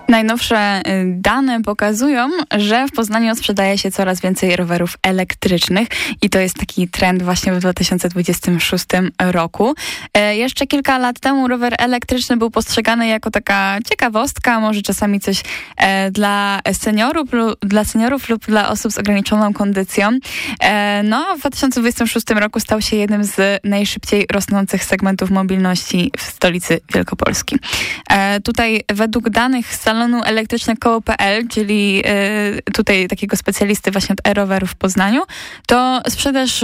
Najnowsze dane pokazują, że w Poznaniu sprzedaje się coraz więcej rowerów elektrycznych i to jest taki trend właśnie w 2026 roku. Jeszcze kilka lat temu rower elektryczny był postrzegany jako taka ciekawostka, może czasami coś dla seniorów lub dla osób z ograniczoną kondycją. No, w 2026 roku stał się jednym z najszybciej rosnących segmentów mobilności w stolicy Wielkopolski. Tutaj według danych z salonu elektryczne.koło.pl, czyli tutaj takiego specjalisty właśnie od e-rowerów w Poznaniu, to sprzedaż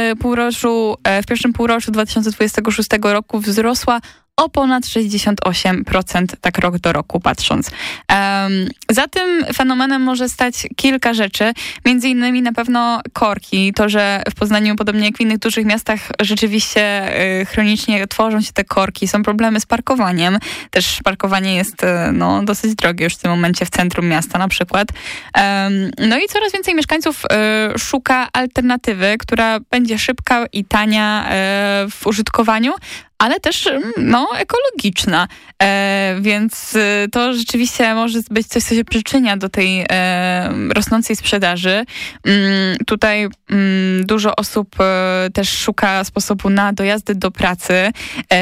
w pierwszym półroczu 2026 roku wzrosła o ponad 68%, tak rok do roku patrząc. Za tym fenomenem może stać kilka rzeczy, między innymi na pewno korki. To, że w Poznaniu, podobnie jak w innych dużych miastach, rzeczywiście chronicznie tworzą się te korki. Są problemy z parkowaniem. Też parkowanie jest dosyć drogie już w tym momencie w centrum miasta na przykład. No i coraz więcej mieszkańców szuka alternatywy, która będzie szybka i tania w użytkowaniu, ale też ekologiczna. Więc to rzeczywiście może być coś, co się przyczynia do tej rosnącej sprzedaży. Tutaj dużo osób też szuka sposobu na dojazdy do pracy.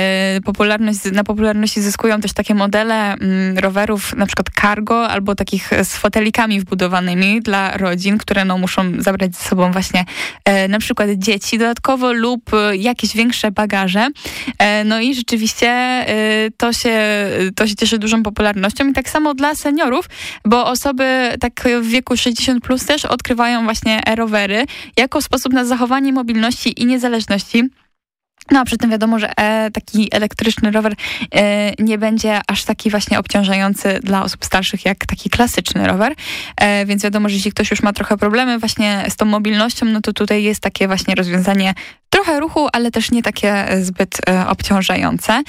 Na popularności zyskują też takie modele rowerów, na przykład cargo, albo takich z fotelikami wbudowanymi dla rodzin, które muszą zabrać ze sobą właśnie na przykład dzieci dodatkowo lub jakieś większe bagaże. No i rzeczywiście to się cieszy dużą popularnością i tak samo dla seniorów, bo osoby tak w wieku 60+ też odkrywają właśnie e-rowery jako sposób na zachowanie mobilności i niezależności. No a przy tym wiadomo, że taki elektryczny rower nie będzie aż taki właśnie obciążający dla osób starszych jak taki klasyczny rower, więc wiadomo, że jeśli ktoś już ma trochę problemy właśnie z tą mobilnością, no to tutaj jest takie właśnie rozwiązanie trochę ruchu, ale też nie takie zbyt obciążające.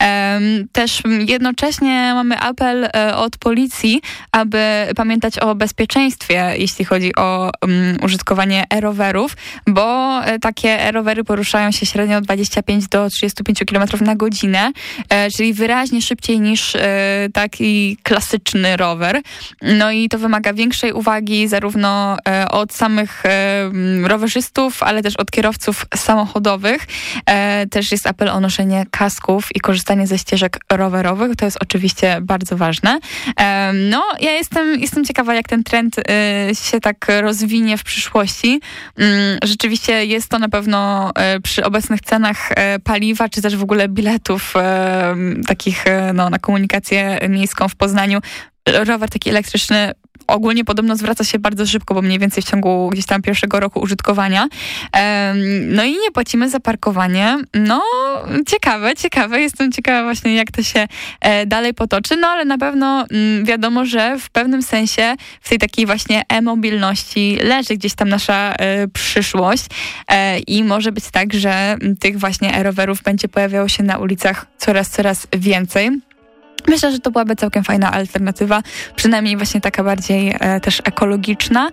Też jednocześnie mamy apel od policji, aby pamiętać o bezpieczeństwie, jeśli chodzi o użytkowanie e-rowerów, bo takie e-rowery poruszają się średnio 25 do 35 km na godzinę, czyli wyraźnie szybciej niż taki klasyczny rower. No i to wymaga większej uwagi zarówno od samych rowerzystów, ale też od kierowców samochodowych. Też jest apel o noszenie kasków i korzystanie ze ścieżek rowerowych. To jest oczywiście bardzo ważne. No, ja jestem ciekawa, jak ten trend się tak rozwinie w przyszłości. Rzeczywiście jest to na pewno przy obecnych cenach paliwa, czy też w ogóle biletów takich na komunikację miejską w Poznaniu. Rower taki elektryczny ogólnie podobno zwraca się bardzo szybko, bo mniej więcej w ciągu gdzieś tam pierwszego roku użytkowania. No i nie płacimy za parkowanie. No, ciekawe. Jestem ciekawa właśnie, jak to się dalej potoczy. No, ale na pewno wiadomo, że w pewnym sensie w tej takiej właśnie e-mobilności leży gdzieś tam nasza przyszłość i może być tak, że tych właśnie e-rowerów będzie pojawiało się na ulicach coraz więcej. Myślę, że to byłaby całkiem fajna alternatywa, przynajmniej właśnie taka bardziej też ekologiczna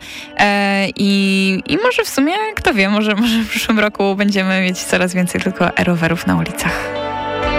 i może w sumie, kto wie, może w przyszłym roku będziemy mieć coraz więcej tylko e-rowerów na ulicach.